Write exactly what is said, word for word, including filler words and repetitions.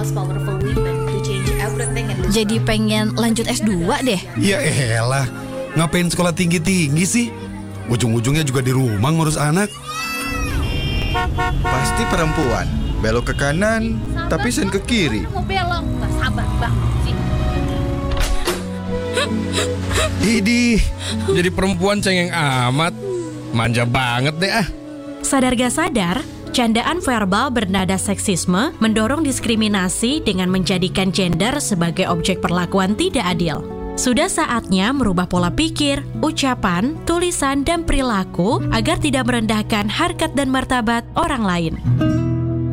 most powerful weapon to change everything in this Jadi world. pengen lanjut S dua deh. Ya elah, ngapain sekolah tinggi-tinggi sih? Ujung-ujungnya juga di rumah ngurus anak. Pasti perempuan. Belok ke kanan, tapi sen ke kiri. Mau belok, gak sabar banget sih. Idih, jadi perempuan cengeng amat. Manja banget deh ah. Sadar gak sadar, candaan verbal bernada seksisme mendorong diskriminasi dengan menjadikan gender sebagai objek perlakuan tidak adil. Sudah saatnya merubah pola pikir, ucapan, tulisan, dan perilaku agar tidak merendahkan harkat dan martabat orang lain.